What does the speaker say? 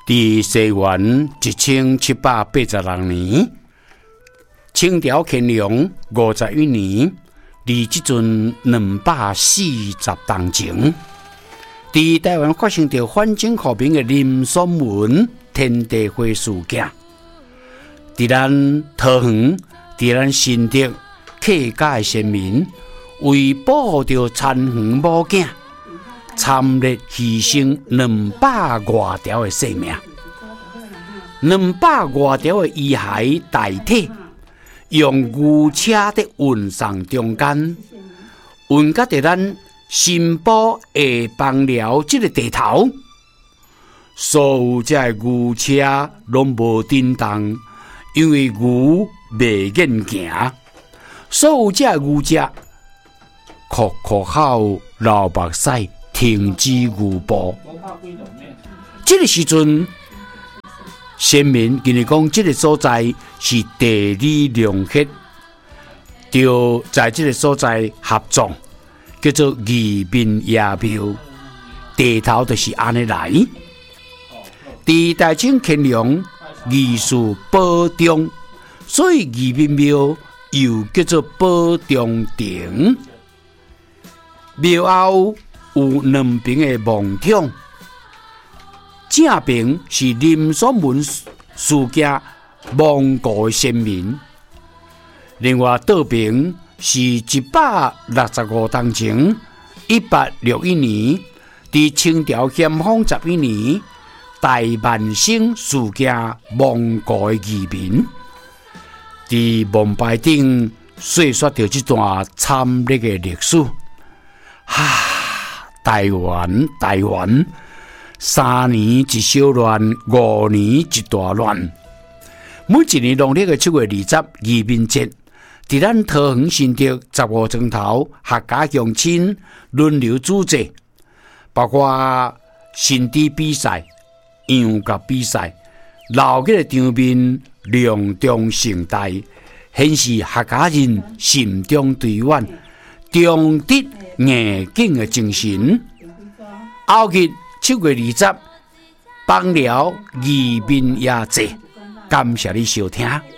在西元1786年，清朝乾隆51年，离即阵240当前，在台湾发生着反清复明的林爽文天地会事件。在咱桃园，在咱新竹客家的先民，为保护着田园母囝，惨烈牺牲200多条的性命，200多条的遗骸代替，用牛车在运送中间，运到咱新埔下邦寮这个地头，所有这牛车拢无震动，因为牛袂愿行，所有这牛只哭哭口流目屎，停止牛步。这个时阵，先民跟你讲，这个所在是地理良穴，就在这个所在合葬，叫做义民爷庙。地头就是安尼来。在大清乾隆义士保中，所以义民庙又叫做保中亭。庙后有2边的墓冢，正边是林爽文事件亡国的先民，另外倒边是165当前1861年，在清朝咸丰11年大万兴事件亡国的义民，在墓牌顶细说着这段惨烈的历史。台湾，3年一小乱，5年一大乱。每一年农历的7月20义民节，在咱桃园新竹15庄头客家乡亲轮流主祭，包括新地比赛、羊角比赛，老嘅场面隆重盛大，显示客家人心中对远、忠德硬颈的精神。后日7月20，邦寮义民夜祭，感谢你收听。